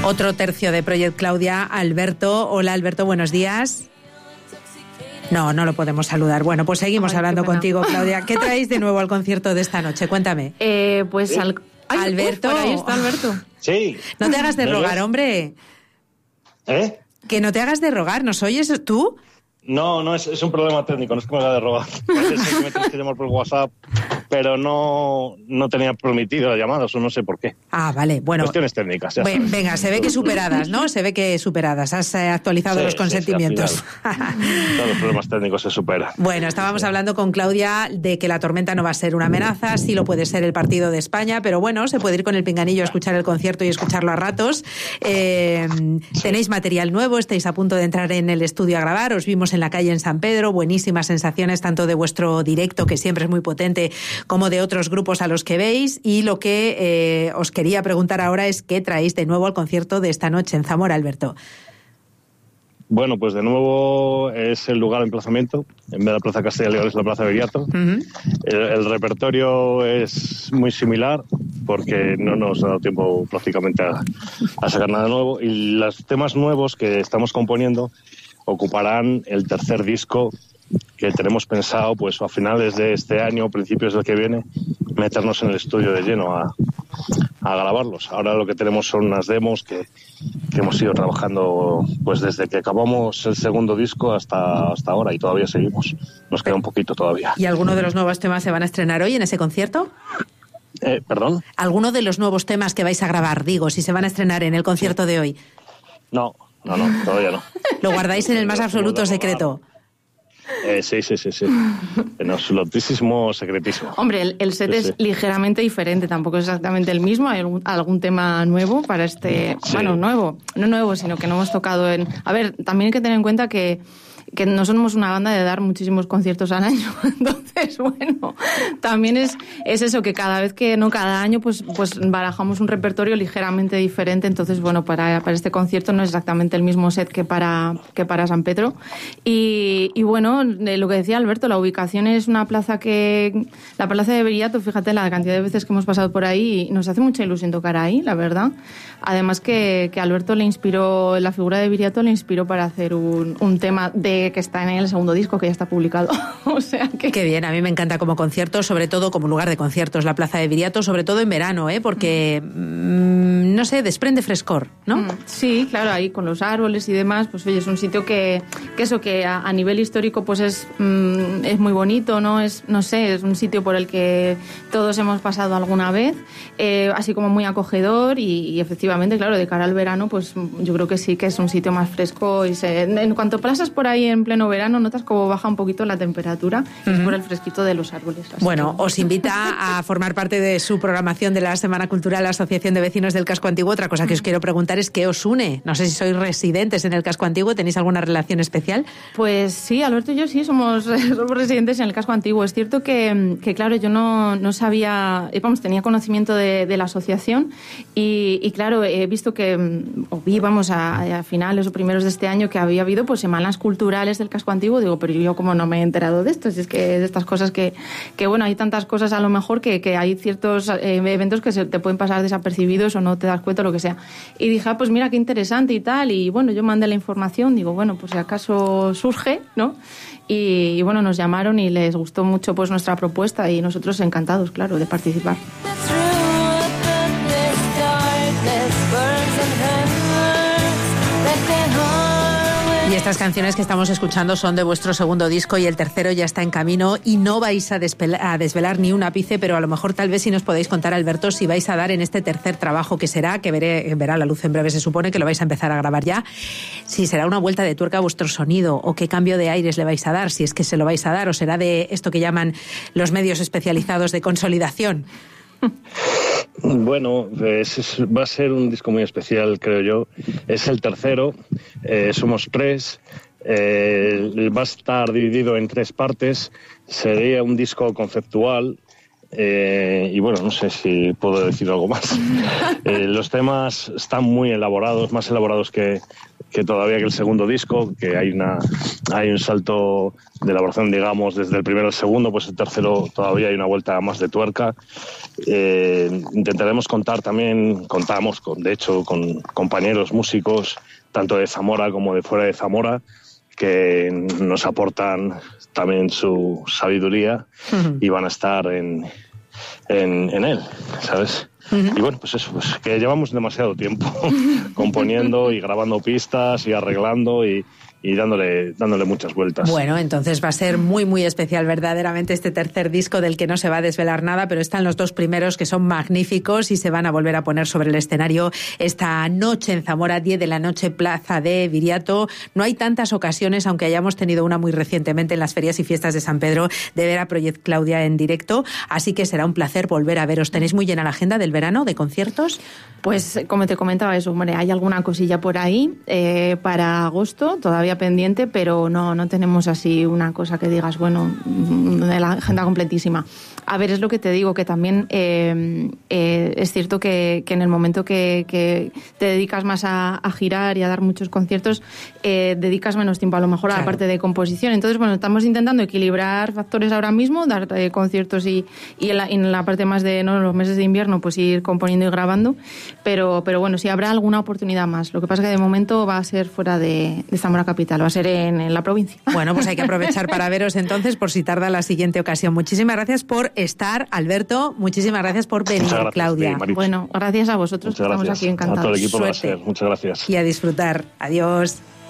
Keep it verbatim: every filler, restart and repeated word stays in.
Otro tercio de Project Claudia, Alberto. Hola, Alberto, buenos días. No, no lo podemos saludar. Bueno, pues seguimos Ay, hablando contigo, Claudia. ¿Qué traéis de nuevo al concierto de esta noche? Cuéntame. Eh, pues ¿Sí? al... Ay, Alberto. Uf, ahí está Alberto. Sí. No te hagas de rogar, hombre. ¿Eh? Que no te hagas de rogar. ¿Nos oyes tú? No, no, es, es un problema técnico, no es que me haga de rogar. Parece ser que me tienes que llamar por WhatsApp, pero no, no tenía permitido la llamada, o no sé por qué. Ah, vale, bueno. Cuestiones técnicas, ya Ven, sabes. Venga, se ve que superadas, ¿no? Se ve que superadas. Has eh, actualizado Sí, los sí, consentimientos. sí, todos los problemas técnicos se superan. Bueno, estábamos sí. hablando con Claudia de que la tormenta no va a ser una amenaza, sí lo puede ser el partido de España, pero bueno, se puede ir con el pinganillo a escuchar el concierto y escucharlo a ratos. Eh, sí. Tenéis material nuevo, estáis a punto de entrar en el estudio a grabar, os vimos en la calle en San Pedro. Buenísimas sensaciones tanto de vuestro directo, que siempre es muy potente, como de otros grupos a los que veis. Y lo que eh, os quería preguntar ahora es qué traéis de nuevo al concierto de esta noche en Zamora, Alberto. Bueno, pues de nuevo es el lugar de emplazamiento. En vez de la Plaza Castilla y León es la Plaza Viriato. Uh-huh. el, el repertorio es muy similar porque no nos ha dado tiempo prácticamente a, a sacar nada nuevo. Y los temas nuevos que estamos componiendo ocuparán el tercer disco que tenemos pensado, pues a finales de este año, principios del que viene, meternos en el estudio de lleno a, a grabarlos. Ahora lo que tenemos son unas demos que, que hemos ido trabajando pues desde que acabamos el segundo disco hasta, hasta ahora y todavía seguimos. Nos queda un poquito todavía. ¿Y alguno de los nuevos temas se van a estrenar hoy en ese concierto? Eh, ¿Perdón? ¿Alguno de los nuevos temas que vais a grabar, digo, si se van a estrenar en el concierto sí. de hoy? No. No, no, todavía no. ¿Lo guardáis en el más absoluto secreto? Eh, sí, sí, sí, sí. En absolutísimo secretísimo. Hombre, el, el set sí, es sí. ligeramente diferente, tampoco es exactamente el mismo. Hay algún, algún tema nuevo para este... Sí. Bueno, nuevo, no nuevo, sino que no hemos tocado en... A ver, también hay que tener en cuenta que que no somos una banda de dar muchísimos conciertos al año, entonces, bueno, también es, es eso, que cada vez que, no cada año, pues, pues barajamos un repertorio ligeramente diferente, entonces, bueno, para, para este concierto no es exactamente el mismo set que para, que para San Pedro, y, y bueno, de lo que decía Alberto, la ubicación es una plaza que, la plaza de Viriato, fíjate la cantidad de veces que hemos pasado por ahí, y nos hace mucha ilusión tocar ahí, la verdad, además que, que Alberto le inspiró, la figura de Viriato le inspiró para hacer un, un tema de que está en el segundo disco que ya está publicado. O sea que... Qué bien, a mí me encanta como concierto, sobre todo como lugar de conciertos, la Plaza de Viriato, sobre todo en verano, ¿eh? Porque, mm, no sé, desprende frescor, ¿no? Mm, sí, claro, ahí con los árboles y demás, pues oye, es un sitio que, que eso, que a, a nivel histórico pues es, mm, es muy bonito, ¿no? Es, no sé, es un sitio por el que todos hemos pasado alguna vez, eh, así como muy acogedor y, y efectivamente, claro, de cara al verano, pues yo creo que sí que es un sitio más fresco y se, en cuanto pasas por ahí en pleno verano notas como baja un poquito la temperatura y uh-huh. es por el fresquito de los árboles. Bueno, que... os invita a formar parte de su programación de la Semana Cultural la Asociación de Vecinos del Casco Antiguo. Otra cosa que os quiero preguntar es ¿qué os une? No sé si sois residentes en el Casco Antiguo, ¿tenéis alguna relación especial? Pues sí, Alberto y yo sí somos, somos residentes en el Casco Antiguo. Es cierto que, que claro, yo no, no sabía, vamos, tenía conocimiento de, de la asociación y, y claro, he visto que, o vi, vamos, a, a finales o primeros de este año que había habido pues semanas culturales del Casco Antiguo. Digo, pero yo como no me he enterado de esto, si es que de estas cosas que, que bueno, hay tantas cosas a lo mejor que, que hay ciertos eh, eventos que se te pueden pasar desapercibidos o no te das cuenta o lo que sea. Y dije, ah, pues mira qué interesante y tal, y bueno, yo mandé la información, digo, bueno, pues si acaso surge, ¿no? Y, y bueno, nos llamaron y les gustó mucho pues nuestra propuesta y nosotros encantados, claro, de participar. Y estas canciones que estamos escuchando son de vuestro segundo disco y el tercero ya está en camino y no vais a, despela- a desvelar ni un ápice, pero a lo mejor tal vez si nos podéis contar, Alberto, si vais a dar en este tercer trabajo que será, que veré, verá la luz en breve, se supone que lo vais a empezar a grabar ya, si será una vuelta de tuerca a vuestro sonido o qué cambio de aires le vais a dar, si es que se lo vais a dar, o será de esto que llaman los medios especializados de consolidación. Bueno, es, es, va a ser un disco muy especial, creo yo. Es el tercero, eh, somos tres, eh, va a estar dividido en tres partes, sería un disco conceptual. Eh, y bueno, no sé si puedo decir algo más. Eh, los temas están muy elaborados, más elaborados que, que todavía que el segundo disco, que hay una hay un salto de elaboración, digamos, desde el primero al segundo, pues el tercero todavía hay una vuelta más de tuerca. Eh, intentaremos contar también, contamos, con, de hecho, con compañeros músicos, tanto de Zamora como de fuera de Zamora, que nos aportan también su sabiduría uh-huh. y van a estar en, en, en él, ¿sabes? Uh-huh. Y bueno, pues eso, pues que llevamos demasiado tiempo componiendo y grabando pistas y arreglando y, y dándole, dándole muchas vueltas. Bueno, entonces va a ser muy, muy especial verdaderamente este tercer disco del que no se va a desvelar nada, pero están los dos primeros que son magníficos y se van a volver a poner sobre el escenario esta noche en Zamora, diez de la noche, Plaza de Viriato. No hay tantas ocasiones, aunque hayamos tenido una muy recientemente en las ferias y fiestas de San Pedro, de ver a Project Claudia en directo, así que será un placer volver a veros. ¿Tenéis muy llena la agenda del verano de conciertos? Pues como te comentaba eso, hombre, hay alguna cosilla por ahí eh, para agosto, todavía pendiente, pero no, no tenemos así una cosa que digas, bueno, de la agenda completísima. A ver, es lo que te digo, que también eh, eh, es cierto que, que en el momento que, que te dedicas más a, a girar y a dar muchos conciertos, eh, dedicas menos tiempo a lo mejor a claro. la parte de composición. Entonces, bueno, estamos intentando equilibrar factores ahora mismo, dar eh, conciertos y, y en, la, en la parte más de no los meses de invierno, pues ir componiendo y grabando. Pero, pero bueno, sí habrá alguna oportunidad más. Lo que pasa es que de momento va a ser fuera de, de Zamora Capital, va a ser en, en la provincia. Bueno, pues hay que aprovechar para veros entonces por si tarda la siguiente ocasión. Muchísimas gracias por estar, Alberto. Muchísimas gracias por venir, gracias, Claudia. Sí, bueno, gracias a vosotros. Muchas estamos gracias. aquí encantados. A todo el equipo. Suerte. Muchas gracias. Y a disfrutar. Adiós.